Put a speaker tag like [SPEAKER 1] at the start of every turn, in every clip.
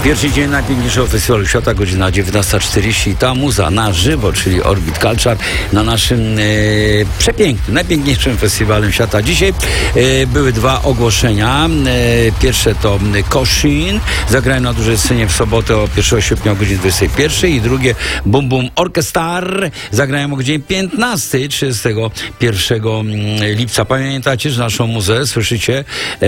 [SPEAKER 1] Pierwszy dzień najpiękniejszego festiwalu świata, godzina 19:40. Ta muza na żywo, czyli Orbit Culture, na naszym przepięknym, najpiękniejszym festiwalem świata. Dzisiaj były dwa ogłoszenia. Pierwsze to Koshin, zagrają na dużej scenie w sobotę o 1 sierpnia o godzinie 21 i drugie Bum Bum Orchestar, zagrają o godzinie 15, 31 lipca. Pamiętacie, że naszą muzę słyszycie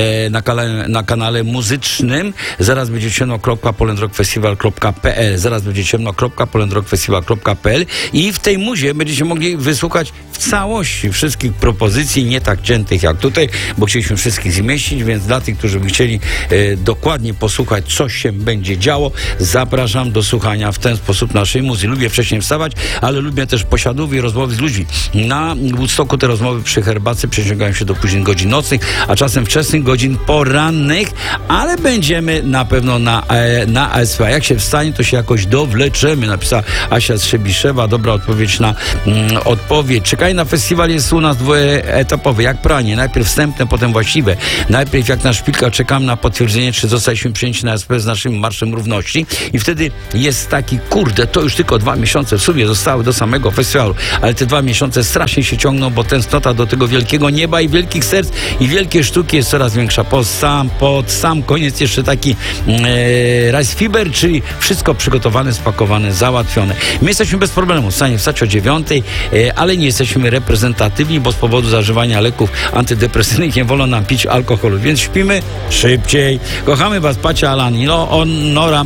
[SPEAKER 1] na kanale muzycznym. Zaraz będzie ciemno.polendrockfestival.pl, zaraz będzie ciemno.polendrockfestival.pl i w tej muzie będziecie mogli wysłuchać w całości wszystkich propozycji, nie tak ciętych jak tutaj, bo chcieliśmy wszystkich zmieścić, więc dla tych, którzy by chcieli dokładnie posłuchać, co się będzie działo, zapraszam do słuchania w ten sposób naszej muzy. Lubię wcześniej wstawać, ale lubię też posiadów i rozmowy z ludźmi. Na Woodstocku te rozmowy przy herbacie przeciągają się do późnych godzin nocnych, a czasem wczesnych godzin porannych, ale będziemy na pewno na ASW. Jak się wstanie, to się jakoś dowleczemy, napisała Asia Trzebiszewa. Dobra odpowiedź na odpowiedź. Czekaj na festiwal jest u nas dwuetapowy, jak pranie. Najpierw wstępne, potem właściwe. Najpierw jak na szpilkach czekam na potwierdzenie, czy zostaliśmy przyjęci na SP z naszym Marszem Równości i wtedy jest taki, kurde, to już tylko 2 miesiące w sumie zostały do samego festiwalu, ale te 2 miesiące strasznie się ciągną, bo tęsknota do tego wielkiego nieba i wielkich serc i wielkiej sztuki jest coraz większa. Pod sam koniec jeszcze taki Rice Fiber, czyli wszystko przygotowane, spakowane, załatwione. My jesteśmy bez problemu w stanie wstać o 9, ale nie jesteśmy reprezentatywni, bo z powodu zażywania leków antydepresyjnych nie wolno nam pić alkoholu, więc śpimy szybciej. Kochamy was, Pacia, Alan, Nora,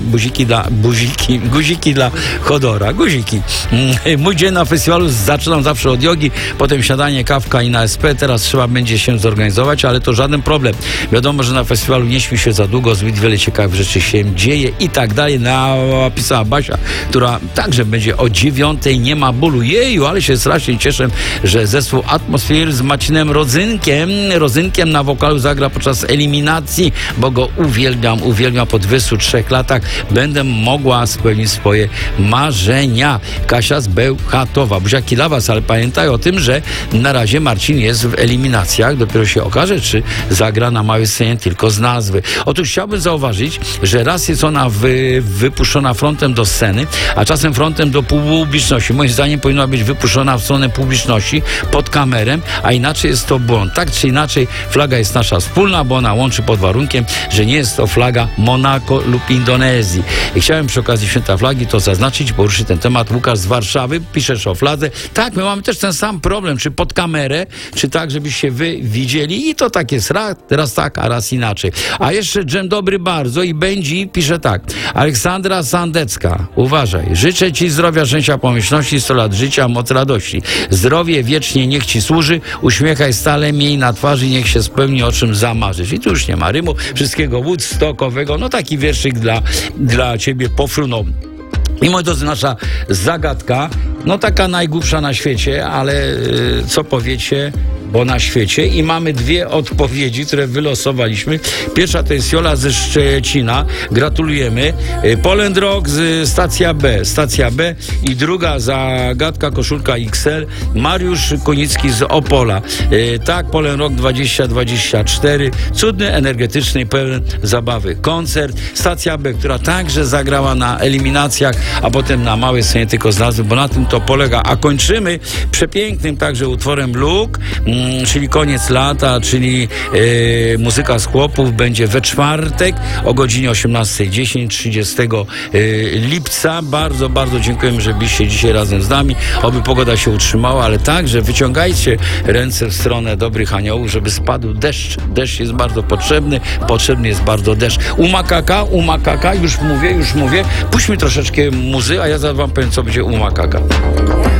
[SPEAKER 1] guziki dla Chodora, guziki. Mój dzień na festiwalu zaczynam zawsze od jogi, potem śniadanie, kawka i na SP. Teraz trzeba będzie się zorganizować, ale to żaden problem. Wiadomo, że na festiwalu nie śpi się za długo, zbyt wiele ciekawych rzeczy się dzieje i tak dalej. Napisała Basia, która także będzie o 9, nie ma bólu. Jeju, ale się strasznie cieszę, że zespół Atmosphere z Macinem Rodzynkiem na wokalu zagra podczas eliminacji, bo go uwielbiam po 23 latach. Będę mogła spełnić swoje marzenia. Kasia z Bełchatowa. Buziaki dla was, ale pamiętaj o tym, że na razie Marcin jest w eliminacjach. Dopiero się okaże, czy zagra na małej scenie tylko z nazwy. Otóż chciałbym zauważyć, że raz jest ona wypuszczona frontem do sceny, a czasem frontem do publiczności. Moim zdaniem powinna być wypuszczona w stronę publiczności pod kamerę, a inaczej jest to błąd. Tak czy inaczej flaga jest nasza wspólna, bo ona łączy pod warunkiem, że nie jest to flaga Monako lub Indonezji. I chciałem przy okazji Święta Flagi to zaznaczyć, poruszyć ten temat. Łukasz z Warszawy, piszesz o fladze. Tak, my mamy też ten sam problem, czy pod kamerę, czy tak, żebyście wy widzieli i to tak jest raz tak, a raz inaczej. A jeszcze dzień dobry bardzo i będzie pisze tak. Aleksandra Sandecka, uważaj, życzę ci zdrowia, szczęścia, pomyślności, 100 lat życia, moc radości. Zdrowie wiecznie niech ci służy, uśmiechaj stale, miej na twarzy, niech się spełni, o czym zamarzysz. I tu już nie ma rymu, wszystkiego woodstockowego, no taki wierszyk dla ciebie pofrunął. I moi drodzy, nasza zagadka, no taka najgłupsza na świecie, ale co powiecie, bo na świecie. I mamy 2 odpowiedzi, które wylosowaliśmy. Pierwsza to jest Jola ze Szczecina. Gratulujemy. Poland Rock z Stacja B. I druga zagadka, koszulka XL. Mariusz Konicki z Opola. Tak, Poland Rock 2024. Cudny, energetyczny, pełen zabawy koncert. Stacja B, która także zagrała na eliminacjach, a potem na małej scenie tylko z nazwy, bo na tym to polega. A kończymy przepięknym także utworem Luke, czyli koniec lata, czyli muzyka z chłopów będzie we czwartek o godzinie 18:10, 30 lipca. Bardzo, bardzo dziękujemy, że byliście dzisiaj razem z nami. Oby pogoda się utrzymała, ale także wyciągajcie ręce w stronę dobrych aniołów, żeby spadł deszcz. Deszcz jest bardzo potrzebny jest bardzo deszcz. U makaka, już mówię. Puść mi troszeczkę muzy, a ja zaraz wam powiem, co będzie u makaka.